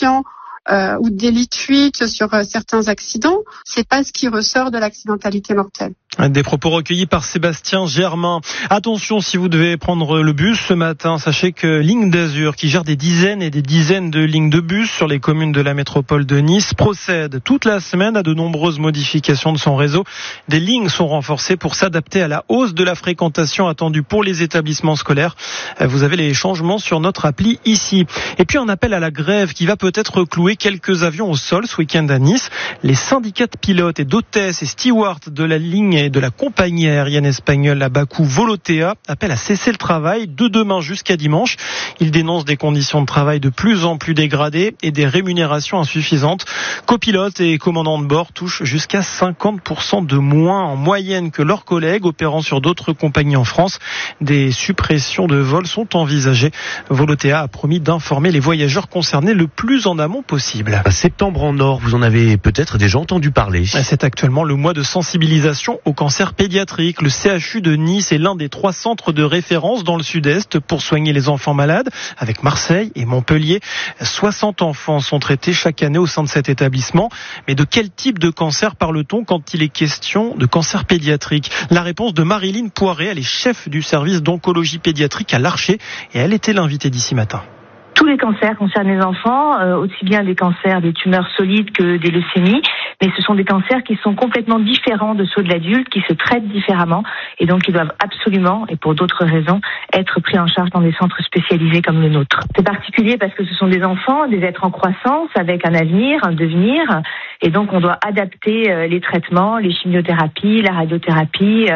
stupéfiants ou de délits de fuite sur certains accidents, c'est pas ce qui ressort de l'accidentalité mortelle. Des propos recueillis par Sébastien Germain. Attention, si vous devez prendre le bus ce matin, sachez que Ligne d'Azur, qui gère des dizaines et des dizaines de lignes de bus sur les communes de la métropole de Nice, procède toute la semaine à de nombreuses modifications de son réseau. Des lignes sont renforcées pour s'adapter à la hausse de la fréquentation attendue pour les établissements scolaires. Vous avez les changements sur notre appli ici. Et puis un appel à la grève qui va peut-être clouer quelques avions au sol ce week-end à Nice. Les syndicats de pilotes et d'hôtesses et stewards de la ligne et de la compagnie aérienne espagnole à bas coût Volotea appellent à cesser le travail de demain jusqu'à dimanche. Ils dénoncent des conditions de travail de plus en plus dégradées et des rémunérations insuffisantes. Copilotes et commandants de bord touchent jusqu'à 50% de moins en moyenne que leurs collègues opérant sur d'autres compagnies en France. Des suppressions de vols sont envisagées. Volotea a promis d'informer les voyageurs concernés le plus en amont possible. Septembre en Or, vous en avez peut-être déjà entendu parler. C'est actuellement le mois de sensibilisation au cancer pédiatrique. Le CHU de Nice est l'un des 3 centres de référence dans le sud-est pour soigner les enfants malades. Avec Marseille et Montpellier, 60 enfants sont traités chaque année au sein de cet établissement. Mais de quel type de cancer parle-t-on quand il est question de cancer pédiatrique ? La réponse de Marilyn Poiré, elle est chef du service d'oncologie pédiatrique à l'Archer et elle était l'invitée d'ici matin. Tous les cancers concernent les enfants, aussi bien des cancers, des tumeurs solides que des leucémies, mais ce sont des cancers qui sont complètement différents de ceux de l'adulte, qui se traitent différemment, et donc ils doivent absolument, et pour d'autres raisons, être pris en charge dans des centres spécialisés comme le nôtre. C'est particulier parce que ce sont des enfants, des êtres en croissance, avec un avenir, un devenir, et donc on doit adapter les traitements, les chimiothérapies, la radiothérapie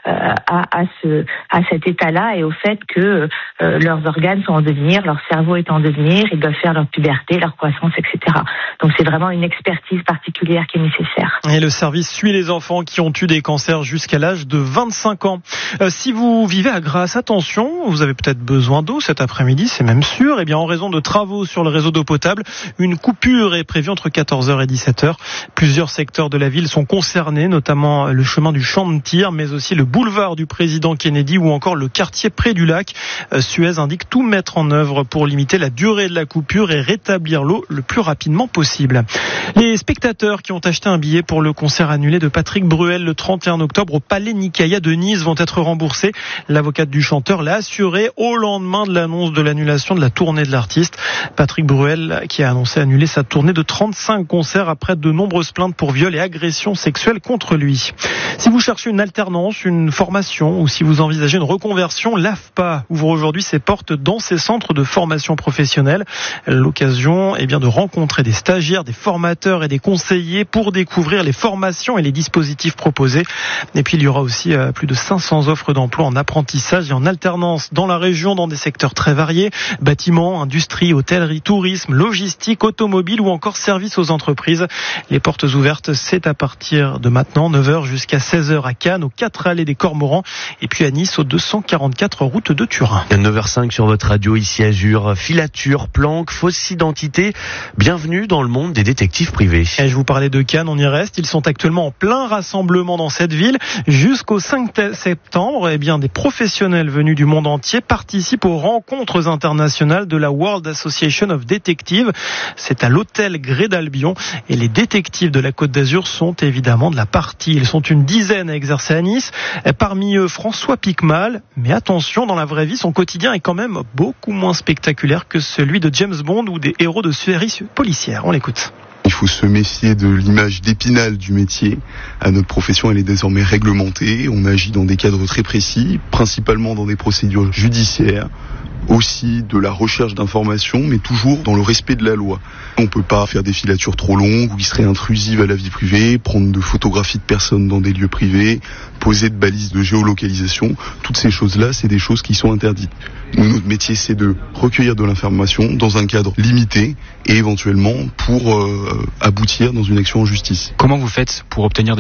à cet état-là et au fait que leurs organes sont en devenir, leur cerveau est en devenir, ils doivent faire leur puberté, leur croissance, etc. Donc c'est vraiment une expertise particulière qui est nécessaire. Et le service suit les enfants qui ont eu des cancers jusqu'à l'âge de 25 ans. Si vous vivez à Grasse, attention, vous avez peut-être besoin d'eau cet après-midi, c'est même sûr. Eh bien, en raison de travaux sur le réseau d'eau potable, une coupure est prévue entre 14h et 17h. Plusieurs secteurs de la ville sont concernés, notamment le chemin du Champ de Tir, mais aussi le boulevard du Président Kennedy ou encore le quartier près du lac. Suez indique tout mettre en œuvre pour limiter la durée de la coupure et rétablir l'eau le plus rapidement possible. Les spectateurs qui ont acheté un billet pour le concert annulé de Patrick Bruel le 31 octobre au Palais Nicaïa de Nice vont être remboursés. L'avocate du chanteur l'a assuré au lendemain de l'annonce de l'annulation de la tournée de l'artiste. Patrick Bruel qui a annoncé annuler sa tournée de 35 concerts après de nombreuses plaintes pour viol et agressions sexuelles contre lui. Si vous cherchez une alternance, une formation ou si vous envisagez une reconversion, l'AFPA ouvre aujourd'hui ses portes dans ses centres de formation professionnelle. L'occasion est bien de rencontrer des stagiaires, des formateurs et des conseillers pour découvrir les formations et les dispositifs proposés. Et puis il y aura aussi plus de 500 offres d'emploi en apprentissage et en alternance dans la région dans des secteurs très variés, bâtiments, industrie, hôtellerie, tourisme, logistique, automobile ou encore services aux entreprises. Les portes ouvertes, c'est à partir de maintenant, 9h jusqu'à 16h à Cannes, aux 4 allées des Cormorans et puis à Nice, aux 244 route de Turin. 9h05 sur votre radio ici Azur, filature, planque, fausse identité. Bienvenue dans le monde des détectives privés. Et je vous parlais de Cannes, on y reste. Ils sont actuellement en plein rassemblement dans cette ville. Jusqu'au 5 septembre, eh bien, des professionnels venus du monde entier participent aux rencontres internationales de la World Association of Detectives. C'est à l'hôtel Grès d'Albion et les détectives de la Côte d'Azur sont évidemment de la partie. Ils sont une dizaine à exercer à Nice. Parmi eux, François Picmal. Mais attention, dans la vraie vie, son quotidien est quand même beaucoup moins spectaculaire que celui de James Bond ou des héros de séries policières. On l'écoute. Il faut se méfier de l'image d'Épinal du métier. Notre profession, elle est désormais réglementée. On agit dans des cadres très précis, principalement dans des procédures judiciaires, aussi de la recherche d'informations, mais toujours dans le respect de la loi. On ne peut pas faire des filatures trop longues ou qui seraient intrusives à la vie privée, prendre de photographies de personnes dans des lieux privés, poser de balises de géolocalisation. Toutes ces choses-là, c'est des choses qui sont interdites. Nous, notre métier, c'est de recueillir de l'information dans un cadre limité et éventuellement pour aboutir dans une action en justice. Comment vous faites pour obtenir des preuves ?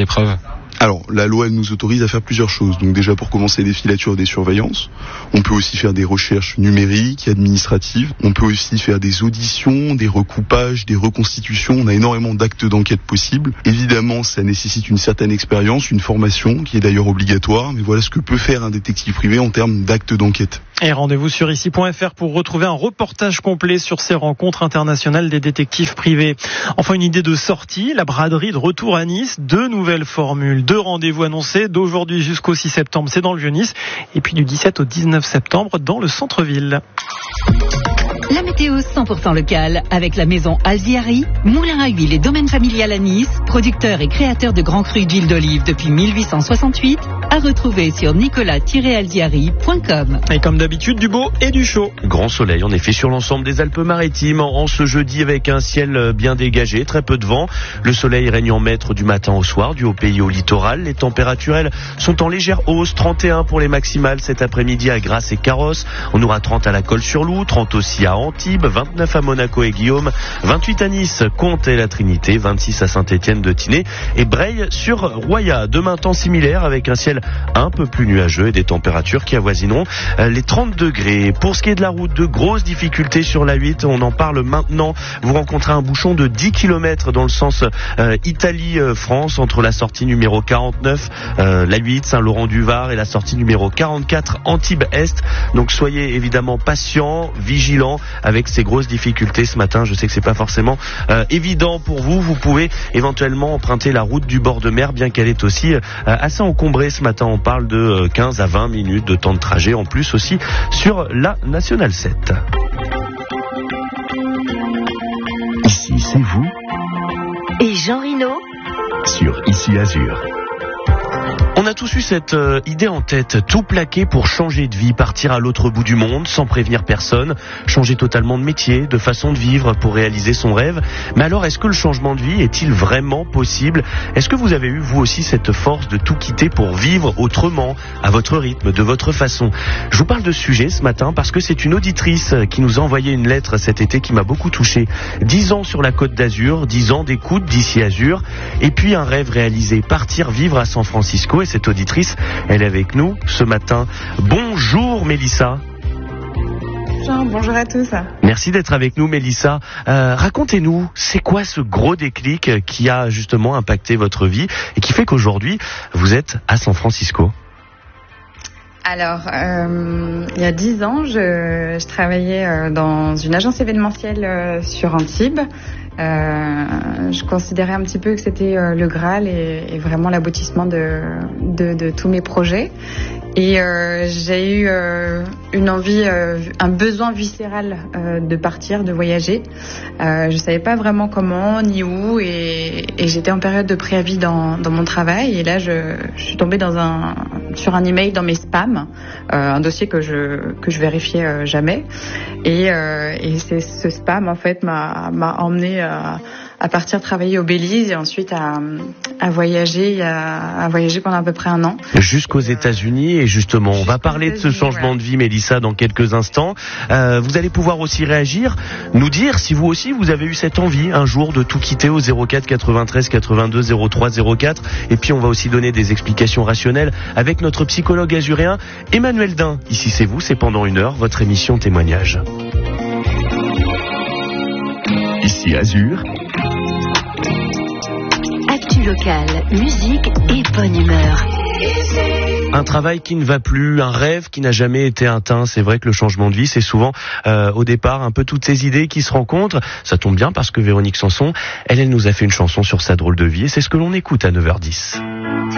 Alors, la loi, elle nous autorise à faire plusieurs choses. Donc déjà, pour commencer, des filatures et des surveillances. On peut aussi faire des recherches numériques, administratives. On peut aussi faire des auditions, des recoupages, des reconstitutions. On a énormément d'actes d'enquête possibles. Évidemment, ça nécessite une certaine expérience, une formation, qui est d'ailleurs obligatoire. Mais voilà ce que peut faire un détective privé en termes d'actes d'enquête. Et rendez-vous sur ici.fr pour retrouver un reportage complet sur ces rencontres internationales des détectives privés. Enfin, une idée de sortie, la braderie de retour à Nice. 2 nouvelles formules, 2 rendez-vous annoncés d'aujourd'hui jusqu'au 6 septembre, c'est dans le Vieux-Nice. Et puis du 17 au 19 septembre dans le centre-ville. La météo 100% locale avec la maison Alziari, moulin à huile et domaine familial à Nice, producteur et créateur de grands crus d'huile d'olive depuis 1868, à retrouver sur nicolas-alziari.com. Et comme d'habitude, du beau et du chaud. Grand soleil en effet sur l'ensemble des Alpes-Maritimes en ce jeudi avec un ciel bien dégagé, très peu de vent. Le soleil règne en maître du matin au soir, du haut pays au littoral. Les températures, elles, sont en légère hausse. 31 pour les maximales cet après-midi à Grasse et Carrosse. On aura 30 à la Colle-sur-Loup, 30 aussi à Antibes, 29 à Monaco et Guillaume, 28 à Nice, Comte et la Trinité, 26 à Saint-Étienne de Tinée et Breil sur Roya. Demain, temps similaire avec un ciel un peu plus nuageux et des températures qui avoisineront les 30 degrés. Pour ce qui est de la route, de grosses difficultés sur la 8, on en parle maintenant. Vous rencontrez un bouchon de 10 km dans le sens Italie-France entre la sortie numéro 49, la 8, Saint-Laurent-du-Var et la sortie numéro 44, Antibes-Est. Donc soyez évidemment patients, vigilants avec ces grosses difficultés ce matin. Je sais que c'est pas forcément évident pour vous. Vous pouvez éventuellement emprunter la route du bord de mer, bien qu'elle est aussi assez encombrée ce matin. On parle de 15 à 20 minutes de temps de trajet en plus aussi sur la Nationale 7. Ici, c'est vous. Et Jean Rino Sur Ici Azur. On a tous eu cette idée en tête, tout plaquer pour changer de vie, partir à l'autre bout du monde sans prévenir personne, changer totalement de métier, de façon de vivre pour réaliser son rêve. Mais alors, est-ce que le changement de vie est-il vraiment possible ? Est-ce que vous avez eu, vous aussi, cette force de tout quitter pour vivre autrement, à votre rythme, de votre façon ? Je vous parle de ce sujet ce matin parce que c'est une auditrice qui nous a envoyé une lettre cet été qui m'a beaucoup touché. 10 ans sur la Côte d'Azur, 10 ans d'écoute d'Ici Azur, et puis un rêve réalisé, partir vivre à San Francisco. Et cette auditrice, elle est avec nous ce matin. Bonjour Mélissa. Bonjour à tous. Merci d'être avec nous Mélissa. Racontez-nous, c'est quoi ce gros déclic qui a justement impacté votre vie et qui fait qu'aujourd'hui, vous êtes à San Francisco ? Alors, il y a 10 ans, je travaillais dans une agence événementielle sur Antibes. Je considérais un petit peu que c'était le Graal et vraiment l'aboutissement de tous mes projets. Et j'ai eu une envie, un besoin viscéral de partir, de voyager. Je savais pas vraiment comment ni où, et j'étais en période de préavis dans mon travail. Et là, je suis tombée sur un email dans mes spams, un dossier que je vérifiais jamais. Et c'est ce spam en fait m'a emmené à partir travailler au Belize et ensuite à voyager pendant à peu près 1 an. Jusqu'aux États-Unis. Et justement, on va parler de ce changement de vie, Mélissa, dans quelques instants. Vous allez pouvoir aussi réagir, nous dire si vous aussi vous avez eu cette envie un jour de tout quitter au 04 93 82 03 04. Et puis on va aussi donner des explications rationnelles avec notre psychologue azuréen Emmanuel Dain. Ici c'est vous, c'est pendant 1 heure, votre émission témoignage. Ici Azur. Actu locale, musique et bonne humeur. Un travail qui ne va plus, un rêve qui n'a jamais été atteint. C'est vrai que le changement de vie, c'est souvent au départ un peu toutes ces idées qui se rencontrent. Ça tombe bien parce que Véronique Sanson, elle nous a fait une chanson sur sa drôle de vie et c'est ce que l'on écoute à 9h10.